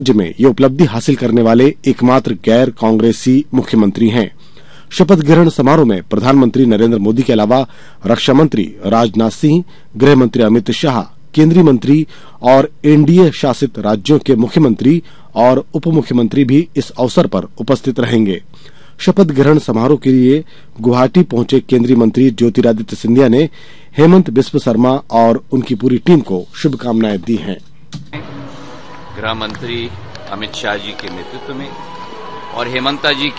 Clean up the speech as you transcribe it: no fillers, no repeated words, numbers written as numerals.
राज्य में ये उपलब्धि हासिल करने वाले एकमात्र गैर कांग्रेसी मुख्यमंत्री हैं। शपथ ग्रहण समारोह में प्रधानमंत्री नरेंद्र मोदी के अलावा रक्षा मंत्री राजनाथ सिंह, गृह मंत्री अमित शाह, केंद्रीय मंत्री और एनडीए शासित राज्यों के मुख्यमंत्री और उप मुख्यमंत्री भी इस अवसर पर उपस्थित रहेंगे। शपथ ग्रहण समारोह के लिए गुवाहाटी पहुंचे केंद्रीय मंत्री ज्योतिरादित्य सिंधिया ने हेमंत बिस्व शर्मा और उनकी पूरी टीम को शुभकामनाएं दी हैं। गृह मंत्री अमित शाह जी के नेतृत्व में और हेमंता जी